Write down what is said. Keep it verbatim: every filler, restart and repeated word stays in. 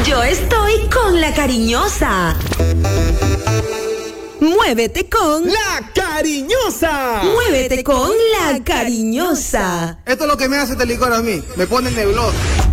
Yo estoy con la cariñosa. Muévete con La Cariñosa. Muévete con la cariñosa. Esto es lo que me hace este licor a mí. Me pone nebloso.